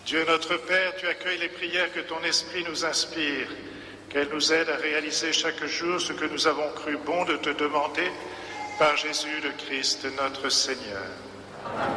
Dieu notre Père, tu accueilles les prières que ton esprit nous inspire, qu'elles nous aident à réaliser chaque jour ce que nous avons cru bon de te demander par Jésus le Christ notre Seigneur.